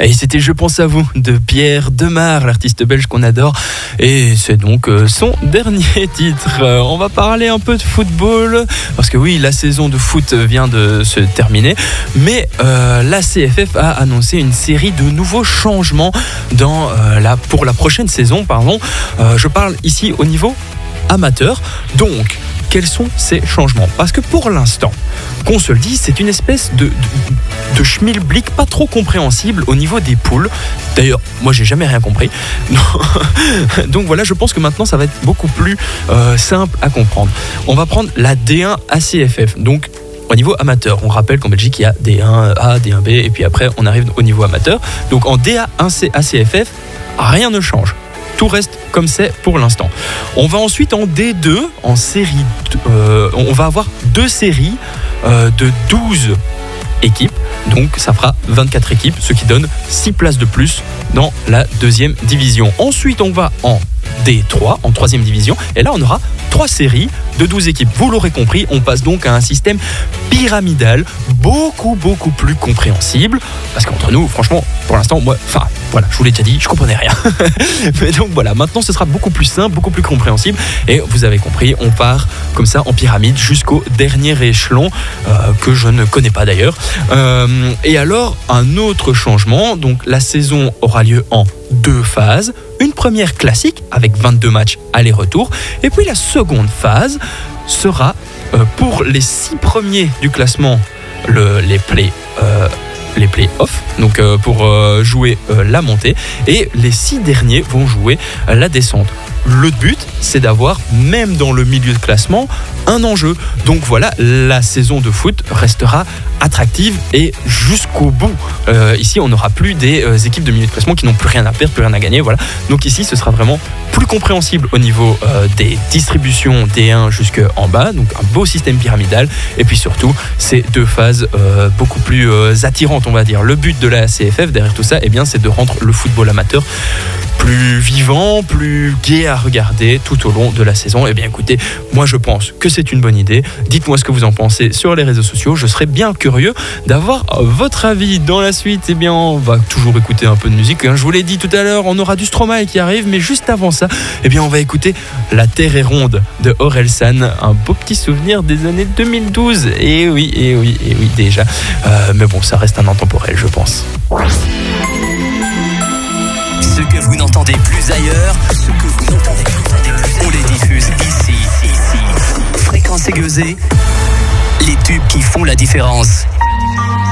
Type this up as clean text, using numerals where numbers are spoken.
Et c'était Je pense à vous de Pierre Demar, l'artiste belge qu'on adore. Et c'est donc son dernier titre. On va parler un peu de football, parce que oui, la saison de foot vient de se terminer. Mais la CFF a annoncé une série de nouveaux changements pour la prochaine saison. Je parle ici au niveau amateur. Donc, quels sont ces changements ? Parce que pour l'instant, qu'on se le dise, c'est une espèce de schmilblick pas trop compréhensible au niveau des poules. D'ailleurs, moi j'ai jamais rien compris. Donc voilà, je pense que maintenant ça va être beaucoup plus simple à comprendre. On va prendre la D1 ACFF. Donc au niveau amateur, on rappelle qu'en Belgique il y a D1A, D1B et puis après on arrive au niveau amateur. Donc en DA1C ACFF, rien ne change. Tout reste comme c'est pour l'instant. On va ensuite en D2, en série. On va avoir 2 séries de 12 équipes. Donc ça fera 24 équipes, ce qui donne 6 places de plus dans la 2e division. Ensuite, on va en D3, en 3e division. Et là, on aura 3 séries de 12 équipes. Vous l'aurez compris, on passe donc à un système pyramidal, beaucoup plus compréhensible. Parce qu'entre nous, franchement, pour l'instant, je vous l'ai déjà dit, je comprenais rien. Mais donc voilà, maintenant ce sera beaucoup plus simple, beaucoup plus compréhensible. Et vous avez compris, on part comme ça en pyramide jusqu'au dernier échelon, que je ne connais pas d'ailleurs. Et alors, un autre changement, donc la saison aura lieu en 2 phases. Une première classique avec 22 matchs aller-retour. Et puis la seconde phase sera pour les 6 premiers du classement, les play-offs, donc pour jouer la montée, et les 6 derniers vont jouer la descente. Le but, c'est d'avoir, même dans le milieu de classement, un enjeu. Donc voilà, la saison de foot restera attractive et jusqu'au bout. Ici, on n'aura plus des équipes de milieu de classement qui n'ont plus rien à perdre, plus rien à gagner. Voilà. Donc ici, ce sera vraiment plus compréhensible au niveau des distributions D1 jusqu'en bas. Donc un beau système pyramidal. Et puis surtout, ces 2 phases beaucoup plus attirantes, on va dire. Le but de la CFF derrière tout ça, c'est de rendre le football amateur plus vivant, plus gai à regarder tout au long de la saison. Écoutez, moi je pense que c'est une bonne idée. Dites-moi ce que vous en pensez sur les réseaux sociaux. Je serais bien curieux d'avoir votre avis. Dans la suite, on va toujours écouter un peu de musique. Je vous l'ai dit tout à l'heure, on aura du Stromae qui arrive, mais juste avant ça, on va écouter La Terre est ronde de Orelsan. Un beau petit souvenir des années 2012. Et oui, déjà. Mais bon, ça reste un intemporel, je pense. Ce que vous n'entendez plus ailleurs, on les diffuse ici. Fréquence aiguisée, les tubes qui font la différence.